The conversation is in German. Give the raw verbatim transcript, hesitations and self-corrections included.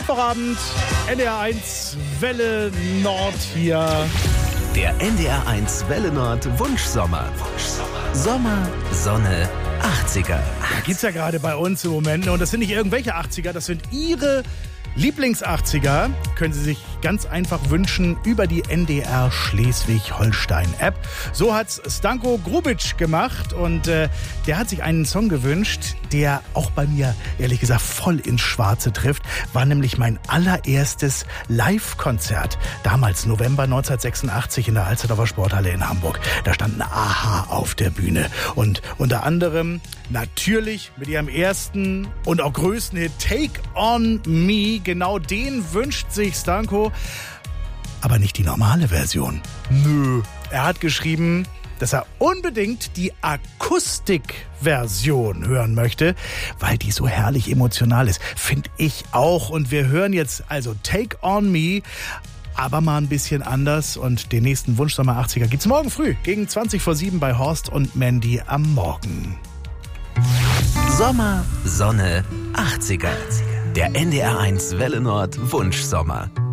Mittwochabend, N D R eins Welle Nord hier. Der N D R eins Welle Nord Wunschsommer. Sommer, Sonne, achtziger. Da geht's ja gerade bei uns im Moment. Und das sind nicht irgendwelche achtziger, das sind Ihre Lieblings-achtziger. Können Sie sich ganz einfach wünschen über die N D R Schleswig-Holstein-App. So hat's Stanko Grubic gemacht und äh, der hat sich einen Song gewünscht, der auch bei mir, ehrlich gesagt, voll ins Schwarze trifft. War nämlich mein allererstes Live-Konzert. Damals November neunzehnhundertsechsundachtzig in der Alsterdorfer Sporthalle in Hamburg. Da standen Aha auf der Bühne und unter anderem natürlich mit ihrem ersten und auch größten Hit Take On Me. Genau den wünscht sich Stanko, aber nicht die normale Version. Nö. Er hat geschrieben, dass er unbedingt die Akustikversion hören möchte, weil die so herrlich emotional ist. Finde ich auch. Und wir hören jetzt also Take On Me, aber mal ein bisschen anders. Und den nächsten Wunschsommer achtziger gibt's morgen früh gegen zwanzig vor sieben bei Horst und Mandy am Morgen. Sommer, Sonne, achtziger. Der N D R eins Welle Nord Wunschsommer.